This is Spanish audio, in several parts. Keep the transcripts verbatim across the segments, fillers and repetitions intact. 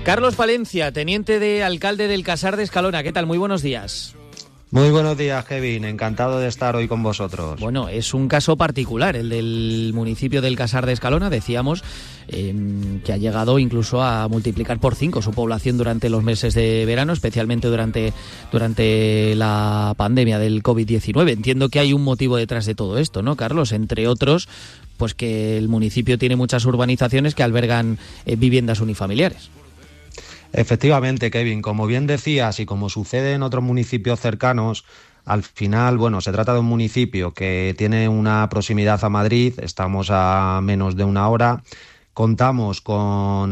Carlos Palencia, teniente de alcalde del Casar de Escalona. ¿Qué tal? Muy buenos días. Muy buenos días, Kevin. Encantado de estar hoy con vosotros. Bueno, es un caso particular, el del municipio del Casar de Escalona. Decíamos eh, que ha llegado incluso a multiplicar por cinco su población durante los meses de verano, especialmente durante, durante la pandemia del covid diecinueve. Entiendo que hay un motivo detrás de todo esto, ¿no, Carlos? Entre otros, pues que el municipio tiene muchas urbanizaciones que albergan eh, viviendas unifamiliares. Efectivamente, Kevin, como bien decías y como sucede en otros municipios cercanos, al final, bueno, se trata de un municipio que tiene una proximidad a Madrid, estamos a menos de una hora, contamos con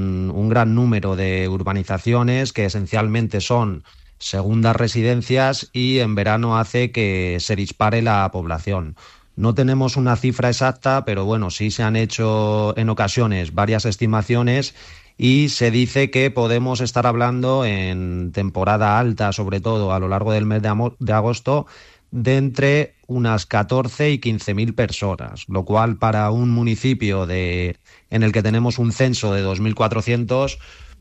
un gran número de urbanizaciones que esencialmente son segundas residencias y en verano hace que se dispare la población. No tenemos una cifra exacta, pero bueno, sí se han hecho en ocasiones varias estimaciones y se dice que podemos estar hablando en temporada alta, sobre todo a lo largo del mes de, amo- de agosto, de entre unas catorce y quince mil personas, lo cual para un municipio de en el que tenemos un censo de dos mil cuatrocientos,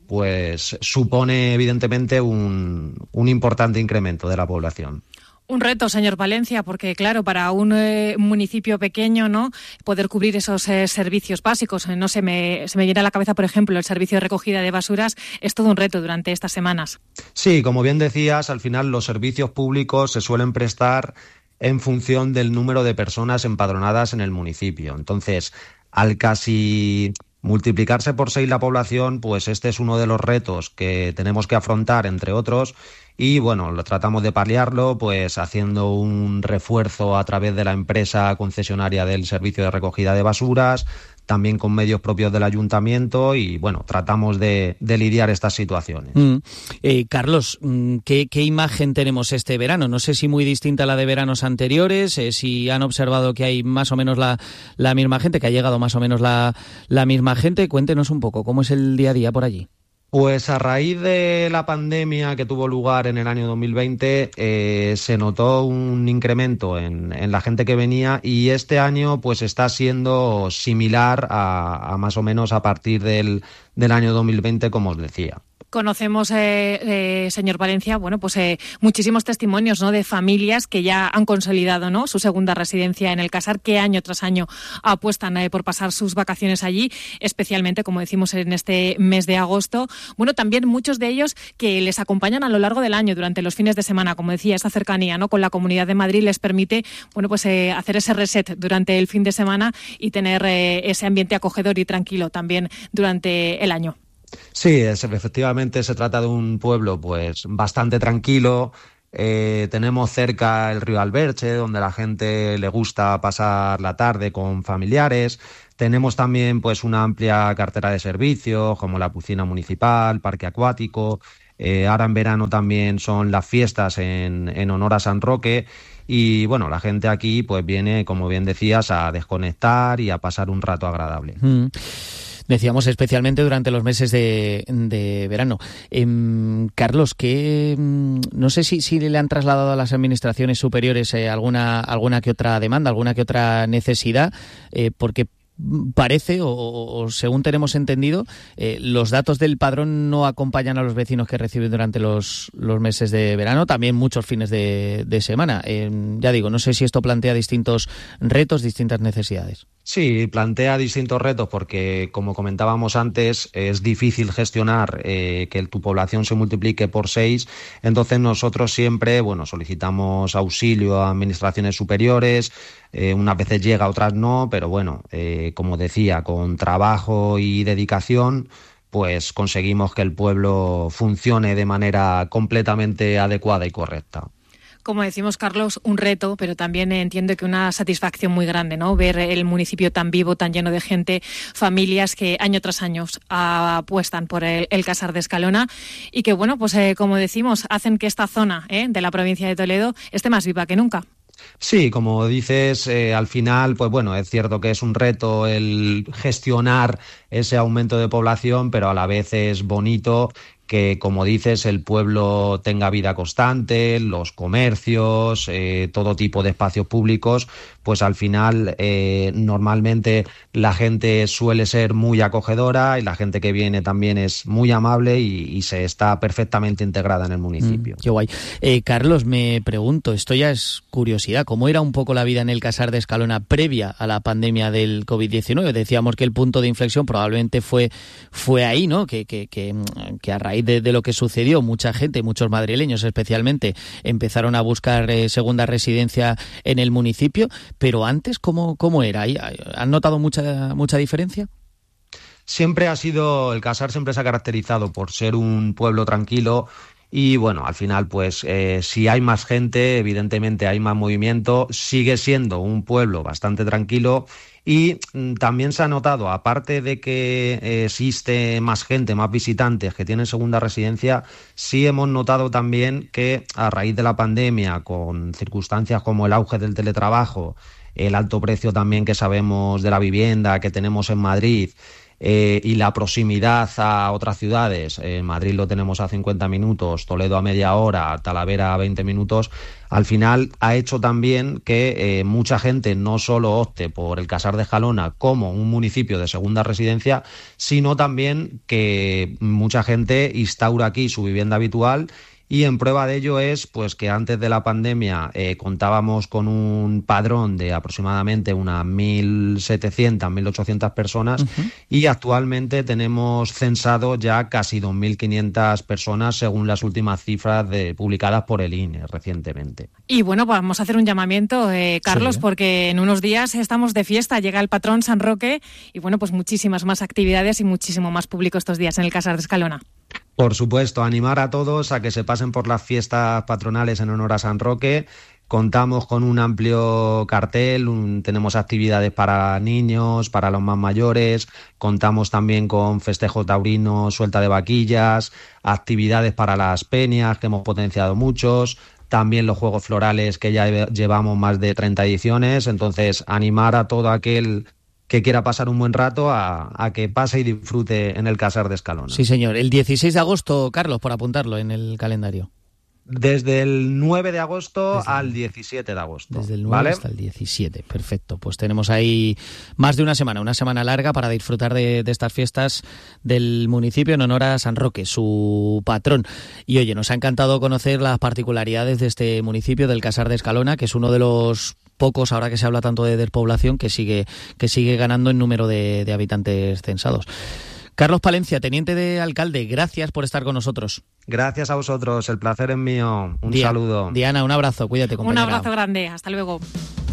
pues supone evidentemente un, un importante incremento de la población. Un reto, señor Palencia, porque claro, para un eh, municipio pequeño, ¿no?, poder cubrir esos eh, servicios básicos, no se me, se me llena la cabeza, por ejemplo, el servicio de recogida de basuras, es todo un reto durante estas semanas. Sí, como bien decías, al final los servicios públicos se suelen prestar en función del número de personas empadronadas en el municipio. Entonces, al casi multiplicarse por seis la población, pues este es uno de los retos que tenemos que afrontar, entre otros. Y bueno, lo tratamos de paliarlo pues haciendo un refuerzo a través de la empresa concesionaria del servicio de recogida de basuras, también con medios propios del ayuntamiento y bueno, tratamos de, de lidiar estas situaciones. Mm. Eh, Carlos, ¿qué, ¿qué imagen tenemos este verano? No sé si muy distinta a la de veranos anteriores, eh, si han observado que hay más o menos la, la misma gente, que ha llegado más o menos la, la misma gente. Cuéntenos un poco, ¿cómo es el día a día por allí? Pues a raíz de la pandemia que tuvo lugar en el año dos mil veinte, eh, se notó un incremento en, en la gente que venía y este año pues está siendo similar a, a más o menos a partir del, del año dos mil veinte, como os decía. Conocemos, eh, eh, señor Palencia, bueno, pues eh, muchísimos testimonios, ¿no?, de familias que ya han consolidado, ¿no?, su segunda residencia en el Casar, que año tras año apuestan eh, por pasar sus vacaciones allí, especialmente, como decimos, en este mes de agosto. Bueno, también muchos de ellos que les acompañan a lo largo del año, durante los fines de semana, como decía, esta cercanía, ¿no?, con la Comunidad de Madrid les permite, bueno, pues eh, hacer ese reset durante el fin de semana y tener eh, ese ambiente acogedor y tranquilo también durante el año. Sí, es, efectivamente se trata de un pueblo pues bastante tranquilo. Eh, tenemos cerca el río Alberche, donde la gente le gusta pasar la tarde con familiares. Tenemos también pues una amplia cartera de servicios, como la piscina municipal, parque acuático. Eh, ahora en verano también son las fiestas en, en honor a San Roque. Y bueno, la gente aquí pues viene, como bien decías, a desconectar y a pasar un rato agradable. Mm. Decíamos especialmente durante los meses de, de verano. Eh, Carlos, que no sé si, si le han trasladado a las administraciones superiores eh, alguna, alguna que otra demanda, alguna que otra necesidad, eh, porque parece, o, o según tenemos entendido, eh, los datos del padrón no acompañan a los vecinos que reciben durante los, los meses de verano, también muchos fines de, de semana. Eh, ya digo, no sé si esto plantea distintos retos, distintas necesidades. Sí, plantea distintos retos porque, como comentábamos antes, es difícil gestionar eh, que tu población se multiplique por seis. Entonces nosotros siempre, bueno, solicitamos auxilio a administraciones superiores. Eh, unas veces llega, otras no, pero bueno, eh, como decía, con trabajo y dedicación, pues conseguimos que el pueblo funcione de manera completamente adecuada y correcta. Como decimos, Carlos, un reto, pero también entiendo que una satisfacción muy grande, ¿no?, ver el municipio tan vivo, tan lleno de gente, familias que año tras año apuestan por el, el Casar de Escalona y que, bueno, pues eh, como decimos, hacen que esta zona eh, de la provincia de Toledo esté más viva que nunca. Sí, como dices, eh, al final, pues bueno, es cierto que es un reto el gestionar ese aumento de población, pero a la vez es bonito que, como dices, el pueblo tenga vida constante, los comercios, eh, todo tipo de espacios públicos, pues al final eh, normalmente la gente suele ser muy acogedora y la gente que viene también es muy amable y, y se está perfectamente integrada en el municipio. Mm, qué guay. Eh, Carlos, me pregunto, esto ya es curiosidad, ¿cómo era un poco la vida en el Casar de Escalona previa a la pandemia del covid diecinueve? Decíamos que el punto de inflexión probablemente fue, fue ahí, ¿no? Que, que, que, que a raíz De, de lo que sucedió, mucha gente, muchos madrileños especialmente, empezaron a buscar eh, segunda residencia en el municipio, pero antes, ¿cómo, cómo era? ¿Han notado mucha, mucha diferencia? Siempre ha sido, el Casar siempre se ha caracterizado por ser un pueblo tranquilo y bueno, al final pues eh, si hay más gente, evidentemente hay más movimiento, sigue siendo un pueblo bastante tranquilo. Y también se ha notado, aparte de que existe más gente, más visitantes que tienen segunda residencia, sí hemos notado también que a raíz de la pandemia, con circunstancias como el auge del teletrabajo, el alto precio también que sabemos de la vivienda que tenemos en Madrid, Eh, y la proximidad a otras ciudades, en Madrid lo tenemos a cincuenta minutos, Toledo a media hora, Talavera a veinte minutos, al final ha hecho también que eh, mucha gente no solo opte por el Casar de Escalona como un municipio de segunda residencia, sino también que mucha gente instaura aquí su vivienda habitual. Y en prueba de ello es pues que antes de la pandemia eh, contábamos con un padrón de aproximadamente unas mil setecientas, mil ochocientas personas uh-huh. y actualmente tenemos censado ya casi dos mil quinientas personas según las últimas cifras de, publicadas por el I N E recientemente. Y bueno, vamos a hacer un llamamiento, eh, Carlos, sí, ¿eh? porque en unos días estamos de fiesta, llega el patrón San Roque y bueno, pues muchísimas más actividades y muchísimo más público estos días en el Casar de Escalona. Por supuesto, animar a todos a que se pasen por las fiestas patronales en honor a San Roque. Contamos con un amplio cartel, un, tenemos actividades para niños, para los más mayores, contamos también con festejo taurino, suelta de vaquillas, actividades para las peñas que hemos potenciado muchos, también los juegos florales que ya llevamos más de treinta ediciones, entonces animar a todo aquel que quiera pasar un buen rato a, a que pase y disfrute en el Casar de Escalona. Sí, señor. El dieciséis de agosto, Carlos, por apuntarlo en el calendario. Desde el nueve de agosto desde al diecisiete de agosto. Desde el nueve ¿vale? hasta el diecisiete, perfecto. Pues tenemos ahí más de una semana, una semana larga para disfrutar de, de estas fiestas del municipio en honor a San Roque, su patrón. Y oye, nos ha encantado conocer las particularidades de este municipio, del Casar de Escalona, que es uno de los pocos, ahora que se habla tanto de despoblación, que sigue, que sigue ganando en número de, de habitantes censados. Carlos Palencia, teniente de alcalde, gracias por estar con nosotros. Gracias a vosotros, el placer es mío. Un Dia- saludo. Diana, un abrazo, cuídate, compañera. Un abrazo grande, hasta luego.